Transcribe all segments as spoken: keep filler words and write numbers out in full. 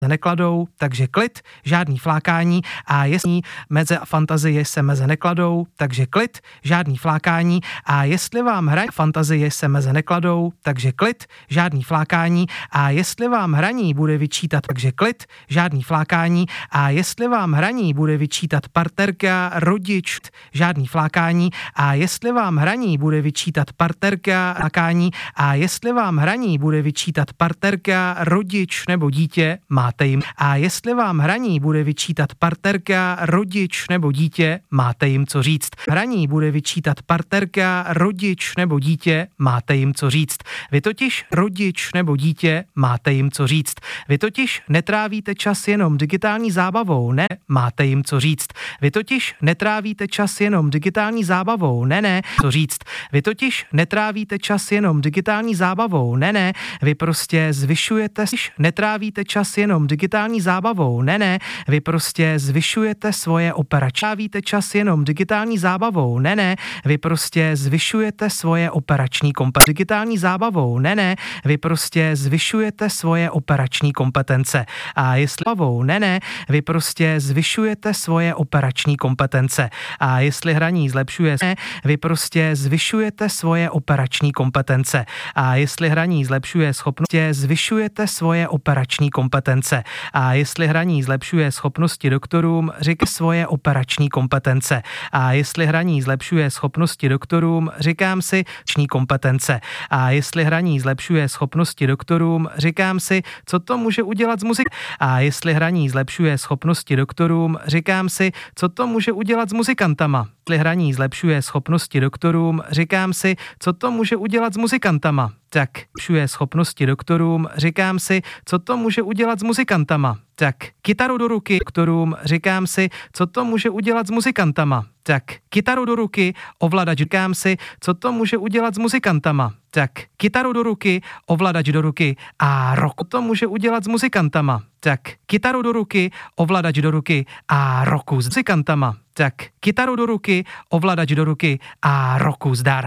nekladou, takže klid, žádný flákání a jestli meze a fantazie se meze nekladou, takže klid, žádný flákání a jestli vám hraní fantazie se meze nekladou, takže klid, žádný flákání a jestli vám hraní bude vyčítat, takže klid, žádný flákání a jestli vám hraní bude vyčítat partnerka, rodič, žádný flákání a jestli vám hraní bude vyčítat partnerka, flákání a jestli vám hraní bude vyčítat partnerka, rodič nebo dítě, máte jim. A jestli vám hraní bude vyčítat partnerka, rodič nebo dítě, máte jim co říct. Hraní bude vyčítat partnerka, rodič nebo dítě, máte jim co říct. Vy totiž rodič nebo dítě, máte jim co říct. Vy totiž netrávíte čas jenom digitální zábavou, ne, máte jim co říct. Vy totiž netrávíte čas jenom digitální zábavou, ne, ne, co říct. Vy totiž netrávíte čas jenom digitální zábavou, ne, ne, vy prostě zvyšujete, netrávíte čas jenom digitální zábavou, ne, ne, vy prostě zvyšujete svoje operační. Trávíte čas jenom digitální zábavou, ne, ne, vy prostě zvyšujete svoje operační kompetence. Digitální zábavou, ne, ne, vy prostě zvyšujete svoje operační kompetence. A jestli zábavou, ne, ne, vy prostě zvyšujete svoje operační kompetence. A jestli hraní zlepšuje, ne, vy prostě zvyšujete svoje operační kompetence. A jestli hraní zlepšuje schopnosti, zvyšujete svoje operační kompetence. A jestli hraní zlepšuje schopnosti doktorům, říká svoje operační kompetence. A jestli hraní zlepšuje schopnosti doktorům, říkám si ční kompetence. A jestli hraní zlepšuje schopnosti doktorům, říkám si, co to může udělat s muzikou. A jestli hraní zlepšuje schopnosti doktorům, říkám si, co to může udělat s muzikantama. Jestli hraní zlepšuje schopnosti doktorům, říkám si, co to může udělat s muzikantama. Tak, zlepšuje schopnosti doktorům, říkám si, co to může udělat s muzikantama. Tak, kytaru do ruky doktorům, říkám si, co to může udělat s muzikantama. Tak, kytaru do ruky, ovladač, říkám si, co to může udělat s muzikantama. Tak, kytaru do ruky, ovladač do ruky a rok to může udělat s muzikantama. Tak, kytaru do ruky, ovladač do ruky a roku s muzikantama. Tak, kytaru do ruky, ovladač do ruky a roku zdar.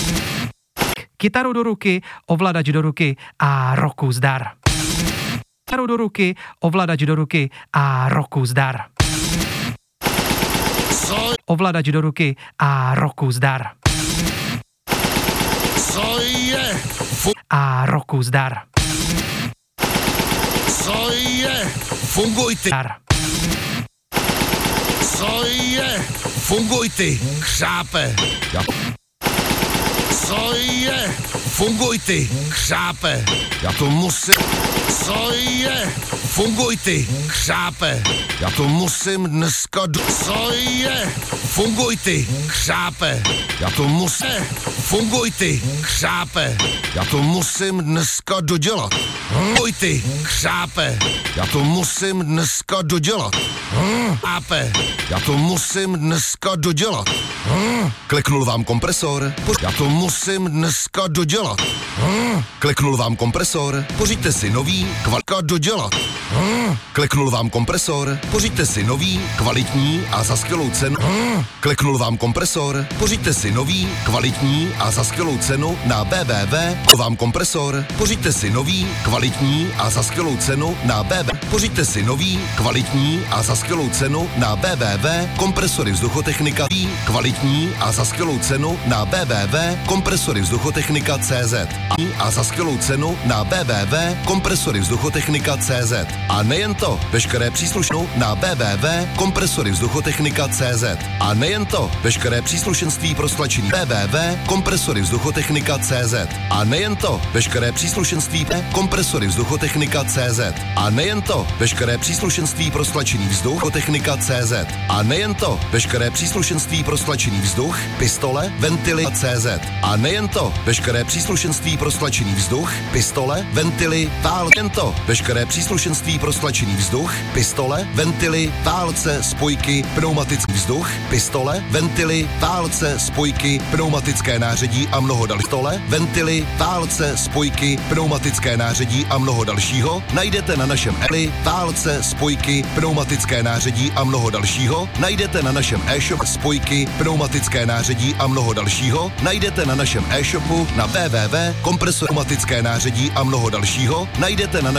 Kytaru do ruky, ovladač do ruky a roku zdar. Kytaru do ruky, ovladač do ruky a roku zdar. Ovladač do ruky a roku zdar. Co je? A roku zdar. Co je? Funguj ty. Co je? Funguj ty. Křápe. Ja. Co je? Funguj ty. Křápe. Já to musím. Co je? Funguj ty. Křápe. Já to musím dneska do... Co je? Funguj ty. Křápe. Já to musím. Funguj ty. Křápe. Já to musím dneska dodělat. Funguj ty. Křápe. Já to musím dneska dodělat. Křápe. Já to musím dneska dodělat. Kliknul vám kompresor. Já to musím dneska dodělat. Kliknul vám kompresor. Pořiďte si nový kvalka dodělat. Kliknul vám kompresor. Pořiďte si nový, kvalitní a za skvělou cenu. Kliknul vám kompresor. Pořiďte si nový, kvalitní a za skvělou cenu na w w w tečka vám kompresor. Pořiďte si nový, kvalitní a za skvělou cenu na w w w. Pořiďte si nový, kvalitní a za skvělou cenu na w w w tečka kompresory vzduchotechnika. Kvalitní a za skvělou cenu na w w w tečka kompresory vzduchotechnika tečka c z a za skvělou cenu na w w w tečka kompresory vzduchotechnika tečka c z. A nejen to, veškeré příslušnou na w w w tečka kompresory vzduchotechnika tečka c z. A nejen to, veškeré příslušenství pro stlačení w w w tečka kompresory vzduchotechnika tečka c z. A nejen to, veškeré příslušenství kompresory vzduchotechnika tečka c z. A nejen to, veškeré příslušenství pro stlačení vzduchotechnika tečka c z. A nejen to, veškeré příslušenství pro stlačení vzduch, pistole, ventily a C Z. A nejen to, veškeré příslušenství pro stlačení vzduch, pistole, ventily, válce. Jen to, veškeré příslušenství pro stlačení vzduch, pistole, ventily, válce, spojky, pneumatický vzduch, pistole, ventily, válce, spojky, pneumatické nářadí a mnoho dalšího. Pistole, ventily, válce, spojky, pneumatické nářadí a mnoho dalšího najdete na našem e válce, spojky, pneumatické nářadí a mnoho dalšího najdete na našem e-shop spojky, pneumatické nářadí a mnoho dalšího najdete na našem e-shopu na w w w tečka kompresor pneumatické nářadí a mnoho dalšího najdete na